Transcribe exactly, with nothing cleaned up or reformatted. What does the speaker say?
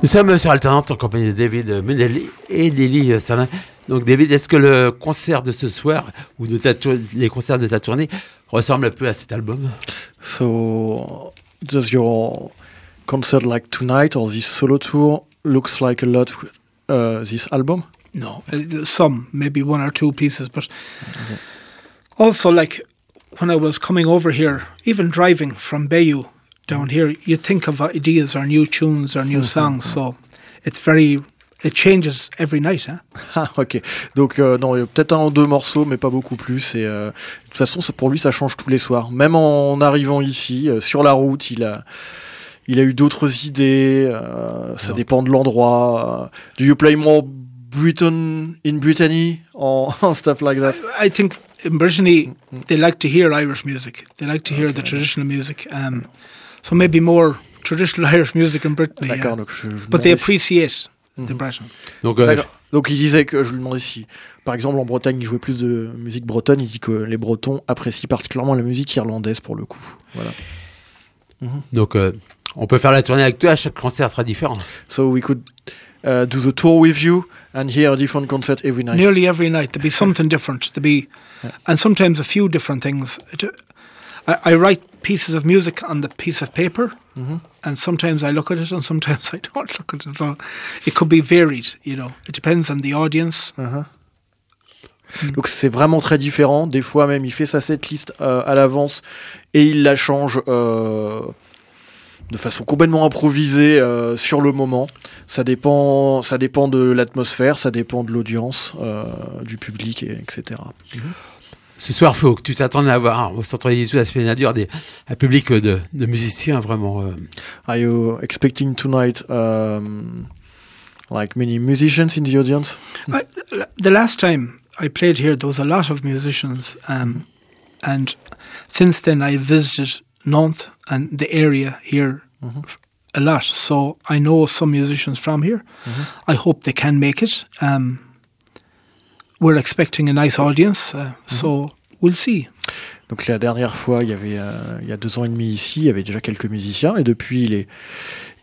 Nous sommes sur Alternante en compagnie de David Menelli et Lily Salin. Donc David, est-ce que le concert de ce soir ou de ta tour- les concerts de ta tournée ressemblent un peu à cet album? So, does your concert like tonight or this solo tour looks like a lot uh, this album? No, uh, some, maybe one or two pieces, but okay. Also like when I was coming over here, even driving from Bayeux down here, you think of ideas or new tunes or new songs, so it's very, it changes every night. Hein? Ah, ok. Donc, euh, non, il y a peut-être un ou deux morceaux, mais pas beaucoup plus. Et, euh, de toute façon, ça, pour lui, ça change tous les soirs. Même en arrivant ici, euh, sur la route, il a, il a eu d'autres idées. Euh, ça non. dépend de l'endroit. Do you play more Britain in Brittany or stuff like that? I, I think in Brittany, mm-hmm. they like to hear Irish music. They like to hear okay. the traditional music. Um, So maybe more traditional Irish music in Britain. D'accord, yeah. donc je, je But they si... appreciate mm-hmm. the Breton. Donc, euh, donc il disait que je lui demandais si, par exemple, en Bretagne, il jouait plus de musique bretonne. Il dit que les Bretons apprécient particulièrement la musique irlandaise pour le coup. Voilà. Mm-hmm. Donc euh, on peut faire la tournée avec toi. Chaque concert sera différent. So we could uh, do the tour with you and hear a different concert every night. Nearly every night there'll be something different. There'll be, yeah. and sometimes a few different things. I, I write pieces of music on the piece of paper, mm-hmm. and sometimes I look at it and sometimes I don't look at it. So it could be varied, you know. It depends on the audience. Uh-huh. Mm. Donc c'est vraiment très différent. Des fois même, il fait sa setlist euh, à l'avance et il la change euh, de façon complètement improvisée euh, sur le moment. Ça dépend, ça dépend de l'atmosphère, ça dépend de l'audience, euh, du public, et, etc. Mm-hmm. Ce soir, il faut que tu t'attendes à avoir au Centre Jésus à Spénadur des, un public de, de musiciens vraiment. Euh... Are you expecting tonight um, like many musicians in the audience? I, the last time I played here, there was a lot of musicians, um, and since then I visited Nantes and the area here mm-hmm. a lot. So I know some musicians from here. Mm-hmm. I hope they can make it. Um, We're expecting a nice audience, uh, mm-hmm. so we'll see. Donc la dernière fois, il y avait euh, il y a deux ans et demi ici, il y avait déjà quelques musiciens, et depuis il est